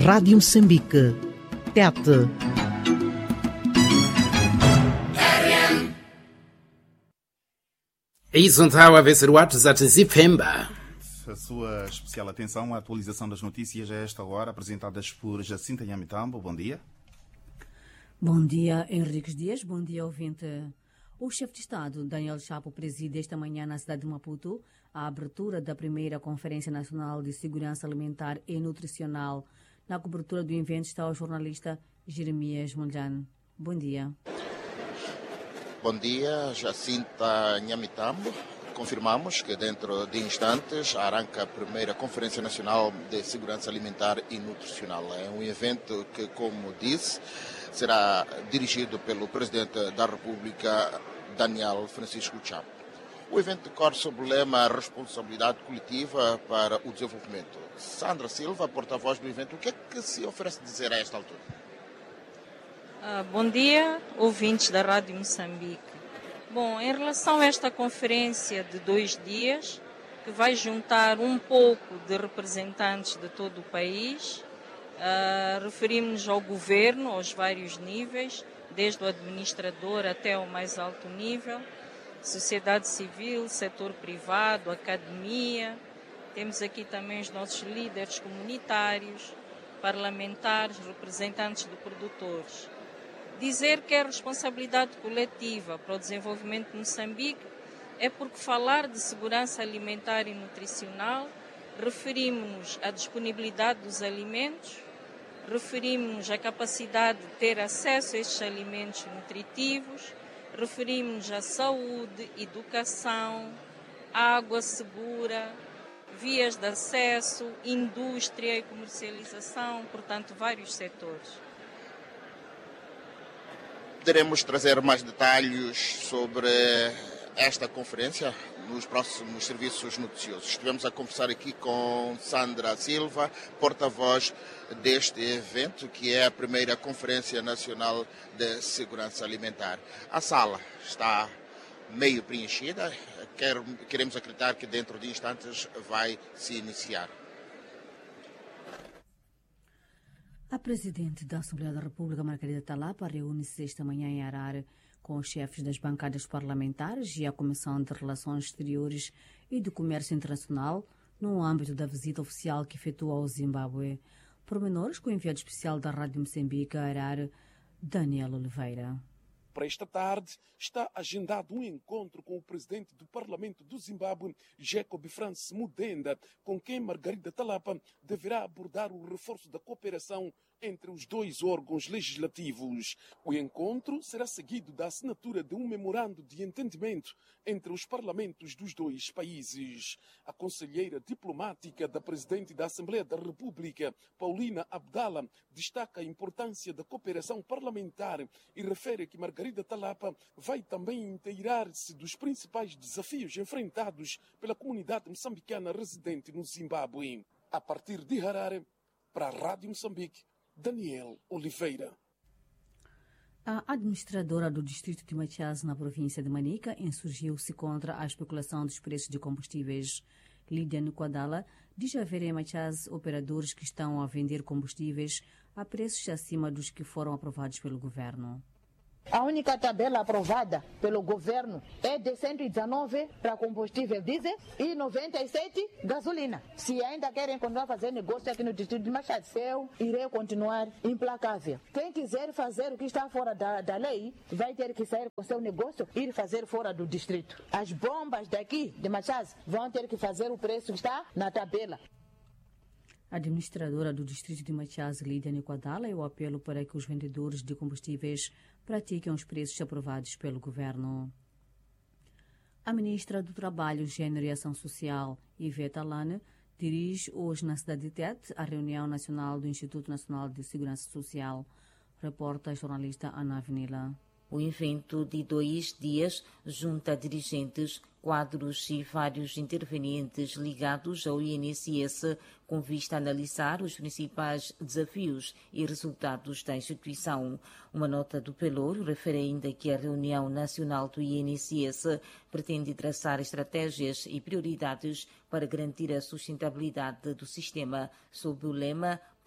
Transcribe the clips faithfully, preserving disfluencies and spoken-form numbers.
Rádio Moçambique. Tete. Isso então a ver o WhatsApp de Pemba. A sua especial atenção à atualização das notícias a esta hora, apresentadas por Jacinta Nhamitambo. Bom dia. Bom dia, Henriques Dias. Bom dia, ouvinte. O chefe de Estado, Daniel Chapo, preside esta manhã na cidade de Maputo a abertura da primeira Conferência Nacional de Segurança Alimentar e Nutricional. Na cobertura do evento está o jornalista Jeremias Mondlane. Bom dia. Bom dia, Jacinta Nhamitambo. Confirmamos que dentro de instantes arranca a primeira Conferência Nacional de Segurança Alimentar e Nutricional. É um evento que, como disse, será dirigido pelo Presidente da República, Daniel Francisco Chapo. O evento decorre sob o lema Responsabilidade Coletiva para o Desenvolvimento. Sandra Silva, porta-voz do evento, o que é que se oferece dizer a esta altura? Ah, bom dia, ouvintes da Rádio Moçambique. Bom, em relação a esta conferência de dois dias, que vai juntar um pouco de representantes de todo o país, uh, referimos-nos ao governo, aos vários níveis, desde o administrador até o mais alto nível, sociedade civil, setor privado, academia. Temos aqui também os nossos líderes comunitários, parlamentares, representantes de produtores. Dizer que é responsabilidade coletiva para o desenvolvimento de Moçambique é porque falar de segurança alimentar e nutricional referimos-nos à disponibilidade dos alimentos, referimos-nos à capacidade de ter acesso a estes alimentos nutritivos, referimos-nos à saúde, educação, água segura, vias de acesso, indústria e comercialização, portanto, vários setores. Poderemos trazer mais detalhes sobre esta conferência nos próximos serviços noticiosos. Estivemos a conversar aqui com Sandra Silva, porta-voz deste evento, que é a primeira Conferência Nacional de Segurança Alimentar. A sala está meio preenchida, queremos acreditar que dentro de instantes vai se iniciar. A Presidente da Assembleia da República, Margarida Talapa, reúne-se esta manhã em Harare com os chefes das bancadas parlamentares e a Comissão de Relações Exteriores e do Comércio Internacional no âmbito da visita oficial que efetua ao Zimbábue. Pormenores com o enviado especial da Rádio Moçambique a Harare, Daniel Oliveira. Para esta tarde está agendado um encontro com o presidente do Parlamento do Zimbábue, Jacob Francis Mudenda, com quem Margarida Talapa deverá abordar o reforço da cooperação entre os dois órgãos legislativos. O encontro será seguido da assinatura de um memorando de entendimento entre os parlamentos dos dois países. A conselheira diplomática da Presidente da Assembleia da República, Paulina Abdala, destaca a importância da cooperação parlamentar e refere que Margarida Talapa vai também inteirar-se dos principais desafios enfrentados pela comunidade moçambicana residente no Zimbábue. A partir de Harare, para a Rádio Moçambique, Daniel Oliveira. A administradora do distrito de Machaz, na província de Manica, insurgiu-se contra a especulação dos preços de combustíveis. Lídia Nquadala diz haver em Machaz operadores que estão a vender combustíveis a preços acima dos que foram aprovados pelo governo. A única tabela aprovada pelo governo é de cento e dezenove para combustível diesel e noventa e sete gasolina. Se ainda querem continuar a fazer negócio aqui no distrito de Machado, eu irei continuar implacável. Quem quiser fazer o que está fora da, da lei, vai ter que sair com seu negócio e ir fazer fora do distrito. As bombas daqui de Machado vão ter que fazer o preço que está na tabela. A administradora do distrito de Machaz, Lídia Nquadala, é o apelo para que os vendedores de combustíveis pratiquem os preços aprovados pelo governo. A ministra do Trabalho, Gênero e Ação Social, Ivete Alane, dirige hoje na cidade de Tete a reunião nacional do Instituto Nacional de Segurança Social. Reporta a jornalista Ana Avenila. O evento de dois dias junta dirigentes, quadros e vários intervenientes ligados ao I N S S com vista a analisar os principais desafios e resultados da instituição. Uma nota do Pelour refere ainda que a reunião nacional do I N S S pretende traçar estratégias e prioridades para garantir a sustentabilidade do sistema, sob o lema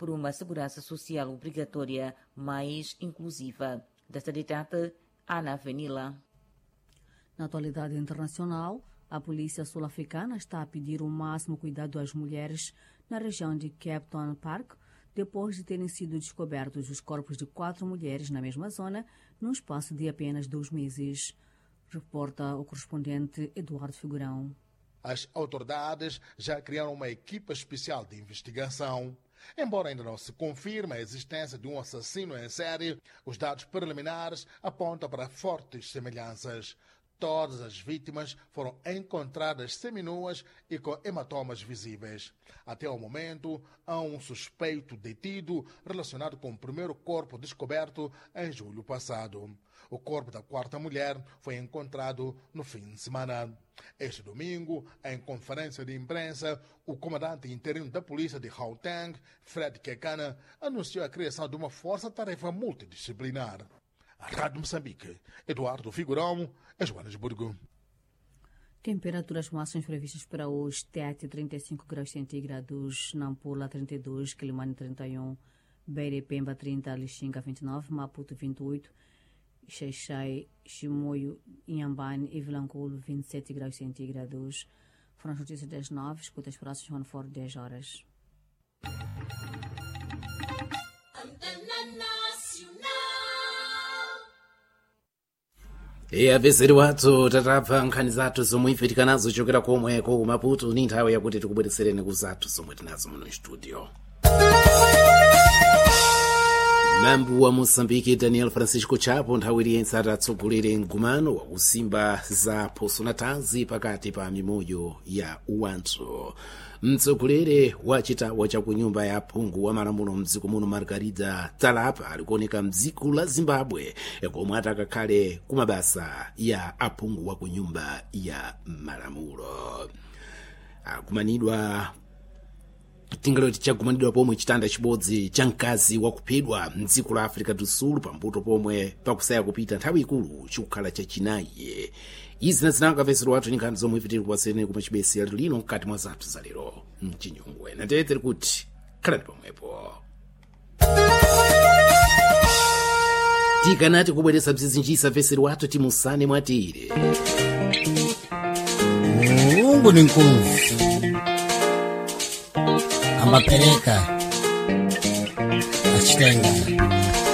por uma segurança social obrigatória mais inclusiva. Desta data, Ana Venila. Na atualidade internacional, a polícia sul-africana está a pedir o máximo cuidado às mulheres na região de Capton Park, depois de terem sido descobertos os corpos de quatro mulheres na mesma zona, num espaço de apenas dois meses. Reporta o correspondente Eduardo Figurão. As autoridades já criaram uma equipa especial de investigação. Embora ainda não se confirme a existência de um assassino em série, os dados preliminares apontam para fortes semelhanças. Todas as vítimas foram encontradas seminuas e com hematomas visíveis. Até o momento, há um suspeito detido relacionado com o primeiro corpo descoberto em julho passado. O corpo da quarta mulher foi encontrado no fim de semana. Este domingo, em conferência de imprensa, o comandante interino da polícia de Gauteng, Fred Kekana, anunciou a criação de uma força-tarefa multidisciplinar. A Rádio Moçambique, Eduardo Figurão, em Joanesburgo. Temperaturas máximas previstas para hoje: Tete trinta e cinco graus centígrados, Nampula trinta e dois, Quilimane trinta e um, Beira e Pemba trinta, Lixinga vinte e nove, Maputo vinte e oito, Xaixai, Chimoio, Inhambane e Vilanculo vinte e sete graus centígrados. Foram as notícias das nove, escuta as próximas quando for dez horas. E abeseri wathu tatapha nkhani zathu zomwe ife nazo chokera komwe ku Maputo ni nthawi yakuti tikubweretsereni ku zathu zomwe tinazo muno studio. Nambu wa Moçambique Daniel Francisco Chapo nthawi iliyense atatsogolere mgumano wa kusimba za phoso na thanzi pakati pa mimoyo ya uwanthu. Mtsogolere wa chitawa cha kunyumba ya phungu wa malamulo mdziko muno Margarida Talapa alikuoneka mdziko la Zimbabwe komwe atakakhale kumabasa ya aphungu wa kunyumba ya malamulo. Akumanidwa tingaloti chagumanidwa pomwe chitanda chibodzi cha mkazi wakuphedwa mdziko la Africa do Sul pambuto pomwe pakusaya kupita nthawi ikulu chikukhala chachinayi. Izi nazinangaveserwa wathu ni nkhani zomwe ife tiri kuwasene kuma chibesi ya lino mkati mwa zathu za lero mchinyungwe na tete kuti khalani pomwepo. Tikanati kubweretsa bzizinjisa veseri wathu timusane mwatire Mungu ni nguvu, amapereka achitenga